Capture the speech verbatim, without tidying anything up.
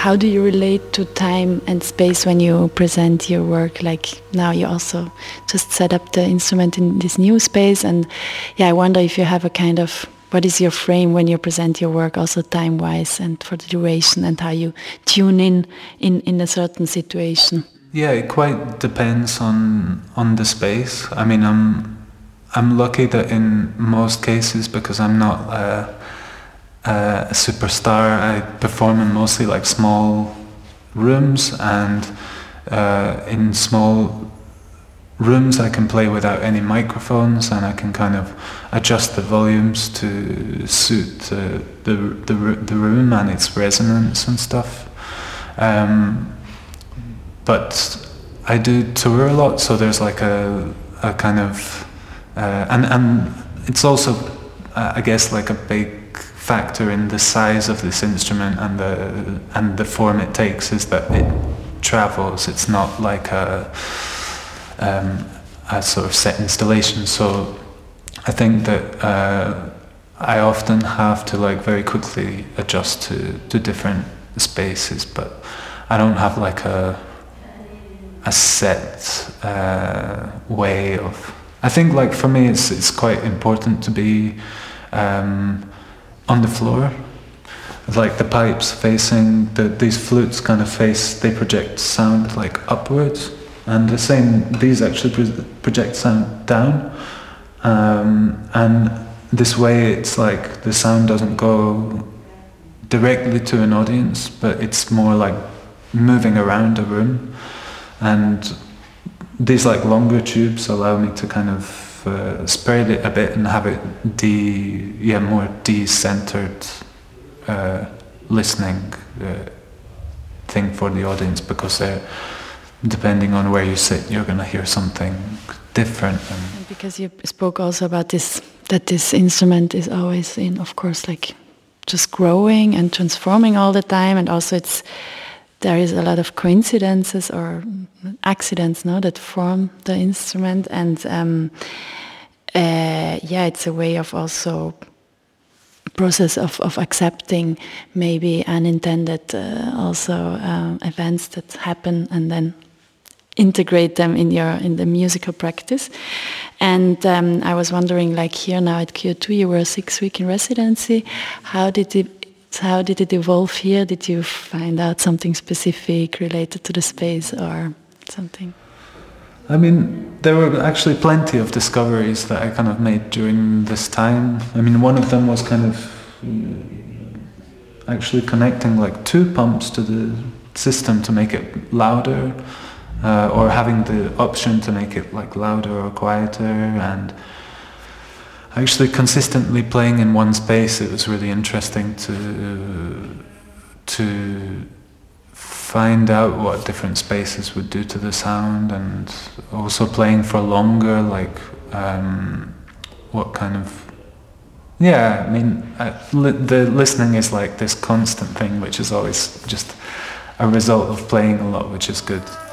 how do you relate to time and space when you present your work? Like now you also just set up the instrument in this new space, and yeah, I wonder if you have a kind of, what is your frame when you present your work, also time-wise and for the duration, and how you tune in in, in a certain situation? Yeah, it quite depends on on the space. I mean, I'm I'm lucky that in most cases, because I'm not uh, uh, a superstar, I perform in mostly like small rooms, and uh, in small rooms I can play without any microphones, and I can kind of adjust the volumes to suit uh, the, the the room and its resonance and stuff. Um, but I do tour a lot, so there's like a a kind of uh, and and it's also uh, I guess like a big factor in the size of this instrument and the and the form it takes is that it travels. It's not like a Um, a sort of set installation, so I think that uh, I often have to like very quickly adjust to, to different spaces, but I don't have like a a set uh, way of. I think like for me it's it's quite important to be um, on the floor, like the pipes facing the these flutes kind of face, they project sound like upwards. And the same, these actually pro- project sound down, um, and this way it's like the sound doesn't go directly to an audience, but it's more like moving around a room. And these like longer tubes allow me to kind of uh, spread it a bit and have it de, yeah, more de-centered uh, listening uh, thing for the audience, because they're, depending on where you sit, you're going to hear something different. And, and because you spoke also about this, that this instrument is always in, of course, like just growing and transforming all the time, and also it's there is a lot of coincidences or accidents, no, that form the instrument, and um, uh, yeah, it's a way of also process of, of accepting maybe unintended uh, also um, events that happen, and then integrate them in your in the musical practice. And um, I was wondering, like here now at Q two, you were a six week in residency. How did it how did it evolve here? Did you find out something specific related to the space or something? I mean, there were actually plenty of discoveries that I kind of made during this time. I mean, one of them was kind of actually connecting like two pumps to the system to make it louder. Uh, or having the option to make it like louder or quieter, and actually consistently playing in one space, it was really interesting to to find out what different spaces would do to the sound, and also playing for longer, like um, what kind of yeah I mean uh, li- the listening is like this constant thing, which is always just a result of playing a lot, which is good.